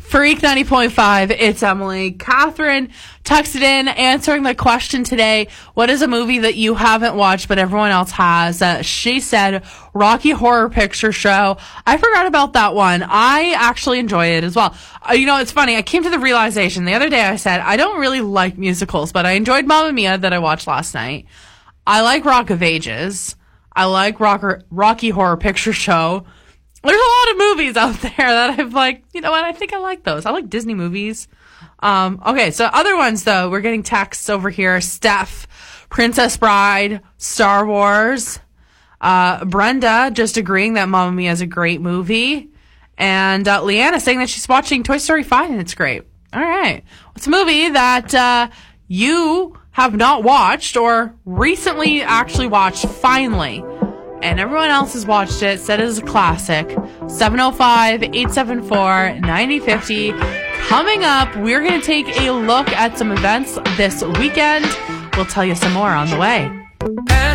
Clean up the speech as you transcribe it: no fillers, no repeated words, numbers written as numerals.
Freak 90.5, it's Emily. Catherine texted in answering the question today, what is a movie that you haven't watched but everyone else has? She said Rocky Horror Picture Show. I forgot about that one. I actually enjoy it as well. It's funny. I came to the realization the other day. I said, I don't really like musicals, but I enjoyed Mamma Mia that I watched last night. I like Rock of Ages. I like Rocky Horror Picture Show. There's a lot of movies out there that I've like, you know what? I think I like those. I like Disney movies. Okay, so other ones though, we're getting texts over here. Steph, Princess Bride, Star Wars. Brenda just agreeing that Mamma Mia is a great movie. And Leanna saying that she's watching Toy Story 5 and it's great. All right. What's a movie that you have not watched or recently actually watched finally? And everyone else has watched it, said it is a classic. 705-874-9050. Coming up, we're going to take a look at some events this weekend. We'll tell you some more on the way.